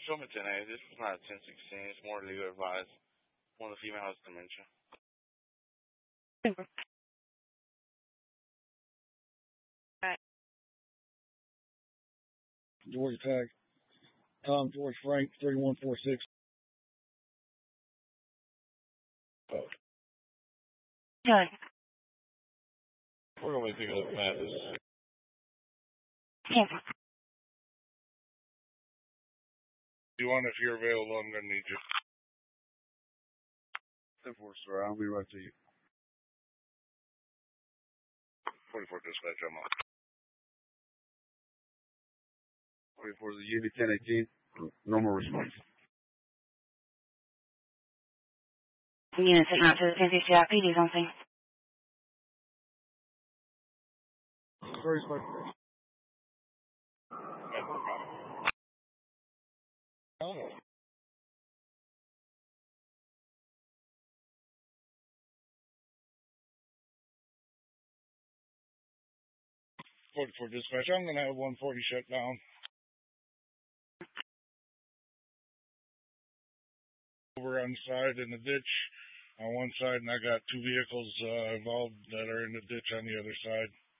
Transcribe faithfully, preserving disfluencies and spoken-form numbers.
Show me ten A. This is not a ten sixteen. It's more legal advised. One of the female has dementia. Right. George Tag. Tom George Frank, three one four six. Good. We're going to be picking up Mathis. Yeah. You want, if you're available, I'm going to need you. ten four, sir. I'll be right to you. forty-four dispatch, I'm on. forty-four, the unit ten eighteen. Normal response. Unit six nine two, ten fifty I P D's on scene. Very much. Oh. forty-four dispatch, I'm going to have one forty shut down. Over on the side in the ditch on one side, and I got two vehicles uh, involved that are in the ditch on the other side.